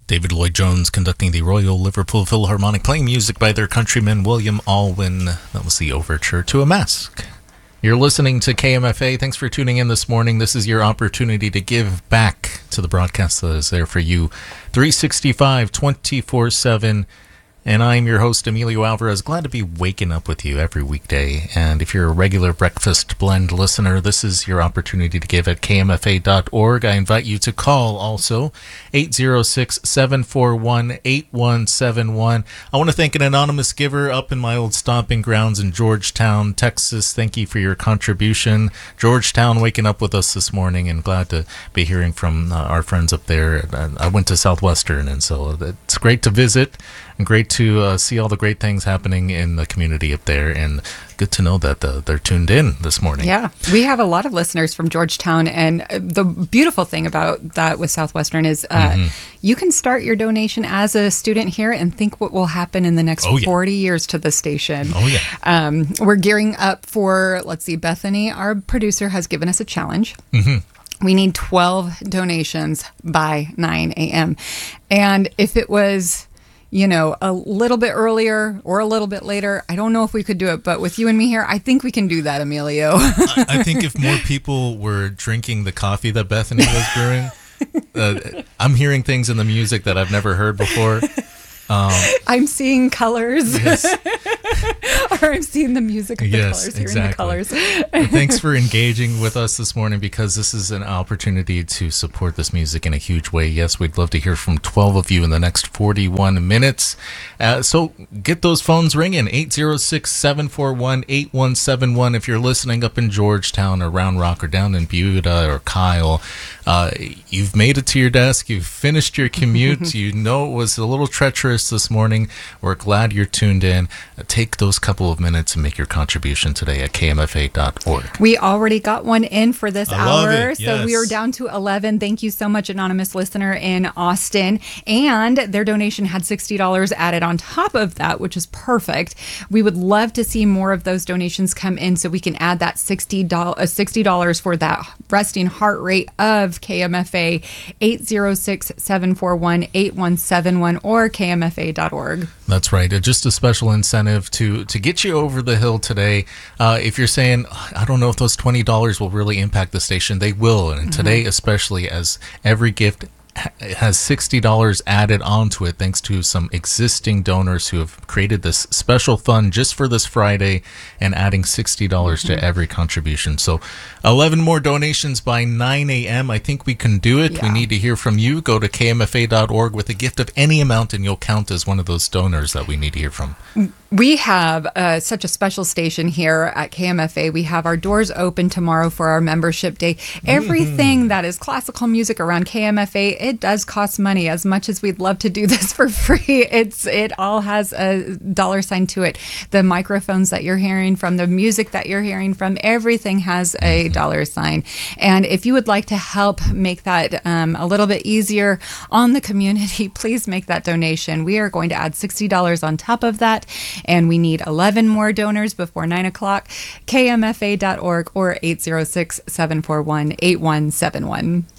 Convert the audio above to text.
David Lloyd Jones conducting the Royal Liverpool Philharmonic, playing music by their countryman William Alwyn. That was the overture to A Mask. You're listening to KMFA. Thanks for tuning in this morning. This is your opportunity to give back to the broadcast that is there for you 365, 24/7. And I'm your host, Emilio Alvarez. Glad to be waking up with you every weekday. And if you're a regular Breakfast Blend listener, this is your opportunity to give at kmfa.org. I invite you to call also 806-741-8171. I want to thank an anonymous giver up in my old stomping grounds in Georgetown, Texas. Thank you for your contribution. Georgetown waking up with us this morning, and glad to be hearing from our friends up there. I went to Southwestern, and so it's great to visit. And great to see all the great things happening in the community up there, and good to know that they're tuned in this morning. Yeah, we have a lot of listeners from Georgetown, and the beautiful thing about that with Southwestern is you can start your donation as a student here and think what will happen in the next 40 years to the station. Oh, yeah. We're gearing up for, let's see, Bethany, our producer, has given us a challenge. We need 12 donations by 9 a.m. And if it was, you know, a little bit earlier or a little bit later, I don't know if we could do it, but with you and me here, I think we can do that, Emilio. I think if more people were drinking the coffee that Bethany was brewing, I'm hearing things in the music that I've never heard before. I'm seeing colors. Yes. Or I'm seeing the music of the colors, hearing the colors. Thanks for engaging with us this morning, because this is an opportunity to support this music in a huge way. Yes, we'd love to hear from 12 of you in the next 41 minutes. So get those phones ringing, 806-741-8171. If you're listening up in Georgetown or Round Rock or down in Butte or Kyle, you've made it to your desk, you've finished your commute, you know it was a little treacherous this morning. We're glad you're tuned in. Take those couple of minutes and make your contribution today at kmfa.org. We already got one in for this hour, yes. So we are down to 11. Thank you so much, anonymous listener in Austin. And their donation had $60 added on top of that, which is perfect. We would love to see more of those donations come in so we can add that $60 for that resting heart rate of KMFA, 806-741-8171 or kmfa.org. That's right. Just a special incentive to get you over the hill today. If you're saying, I don't know if those $20 will really impact the station, they will. And today, especially, as every gift has $60 added onto it thanks to some existing donors who have created this special fund just for this Friday and adding $60 to every contribution. So 11 more donations by 9 a.m. I think we can do it. We need to hear from you. Go to kmfa.org with a gift of any amount and you'll count as one of those donors that we need to hear from. We have such a special station here at KMFA. We have our doors open tomorrow for our membership day. Everything that is classical music around KMFA, it does cost money. As much as we'd love to do this for free, it all has a dollar sign to it. The microphones that you're hearing from, the music that you're hearing from, everything has a dollar sign. And if you would like to help make that a little bit easier on the community, please make that donation. We are going to add $60 on top of that. And we need 11 more donors before 9 o'clock. KMFA.org or 806-741-8171.